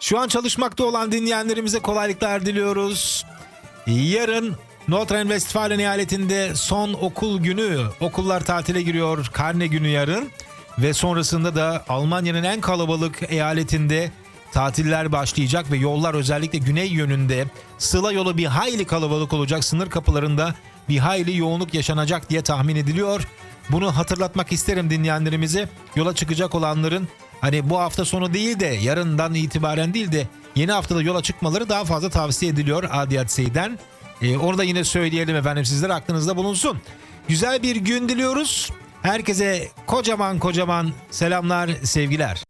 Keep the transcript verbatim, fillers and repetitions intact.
Şu an çalışmakta olan dinleyenlerimize kolaylıklar diliyoruz. Yarın Nordrhein-Westfalen eyaletinde son okul günü. Okullar tatile giriyor. Karne günü yarın. Ve sonrasında da Almanya'nın en kalabalık eyaletinde tatiller başlayacak ve yollar özellikle güney yönünde Sıla yolu bir hayli kalabalık olacak. Sınır kapılarında bir hayli yoğunluk yaşanacak diye tahmin ediliyor. Bunu hatırlatmak isterim dinleyenlerimize. Yola çıkacak olanların hani bu hafta sonu değil de yarından itibaren değil de yeni haftada yola çıkmaları daha fazla tavsiye ediliyor A D A C E'den. Ee, onu da yine söyleyelim efendim, sizler aklınızda bulunsun. Güzel bir gün diliyoruz. Herkese kocaman kocaman selamlar, sevgiler.